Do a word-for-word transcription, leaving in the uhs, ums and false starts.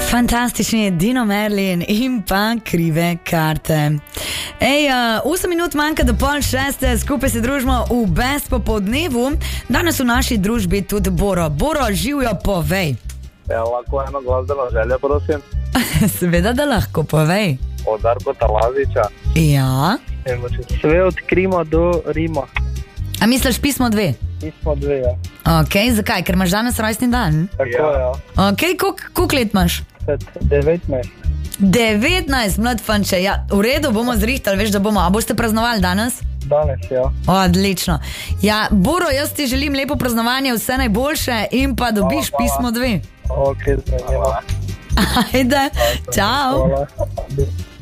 Fantastični Dino Merlin in pa Krive karte. Ej, osem minut manjka do pol šeste, skupaj se družimo v Best popoldnevu. Danes v naši družbi tudi Boro. Boro, živjo, povej. Ja, lahko eno glasbeno željo, prosim. Seveda, da lahko, povej. Od Darkota Lazića. Ja. Sve od Krima do Rima. A misliš pismo dve? Pismo dve, ja. Ok, zakaj? Ker imaš danes rojstni dan? Tako, ja. Ok, koliko let imaš? devetnajst. devetnajst, mlad fanče. Ja, v redu, bomo zrihtali, veš, da bomo. A boste praznovali danes? Danes, ja. Odlično. Ja, Boro, jaz ti želim lepo praznovanje, vse najboljše in pa dobiš hvala, pismo dve. Ok, zanimivo. Ajde, čau. Hvala.